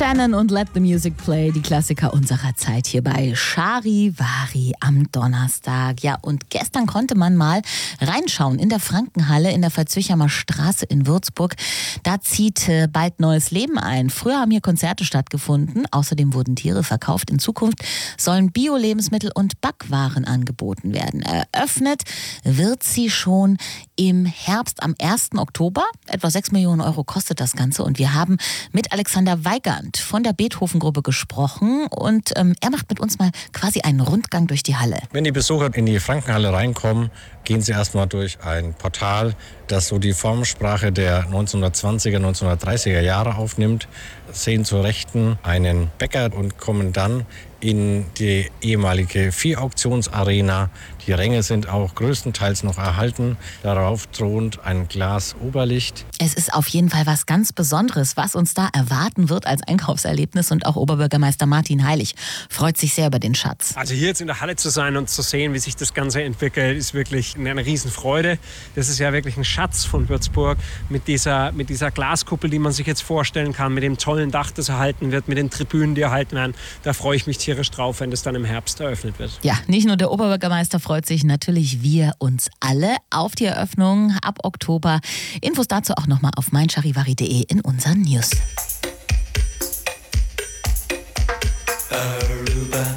Shannon und Let the Music Play, die Klassiker unserer Zeit hier bei Charivari am Donnerstag. Ja, und gestern konnte man mal reinschauen in der Frankenhalle in der Veitshöchheimer Straße in Würzburg. Da zieht bald neues Leben ein. Früher haben hier Konzerte stattgefunden, außerdem wurden Tiere verkauft. In Zukunft sollen Bio-Lebensmittel und Backwaren angeboten werden. Eröffnet wird sie schon im Herbst am 1. Oktober. Etwa 6 Millionen Euro kostet das Ganze und wir haben mit Alexander Weigand von der Beethoven-Gruppe gesprochen und er macht mit uns mal quasi einen Rundgang durch die Halle. Wenn die Besucher in die Frankenhalle reinkommen, gehen sie erstmal durch ein Portal, das so die Formensprache der 1920er, 1930er Jahre aufnimmt, sehen zur Rechten einen Bäcker und kommen dann in die ehemalige Viehauktionsarena. Die Ränge sind auch größtenteils noch erhalten. Darauf thront ein Glas Oberlicht. Es ist auf jeden Fall was ganz Besonderes, was uns da erwarten wird als Einkaufserlebnis. Und auch Oberbürgermeister Martin Heilig freut sich sehr über den Schatz. Also hier jetzt in der Halle zu sein und zu sehen, wie sich das Ganze entwickelt, ist wirklich eine Riesenfreude. Das ist ja wirklich ein Schatz von Würzburg mit dieser Glaskuppel, die man sich jetzt vorstellen kann, mit dem tollen Dach, das erhalten wird, mit den Tribünen, die erhalten werden. Da freue ich mich tierisch drauf, wenn das dann im Herbst eröffnet wird. Ja, nicht nur der Oberbürgermeister freut sich, natürlich wir uns alle auf die Eröffnung ab Oktober. Infos dazu auch nochmal auf meincharivari.de in unseren News. Aruba.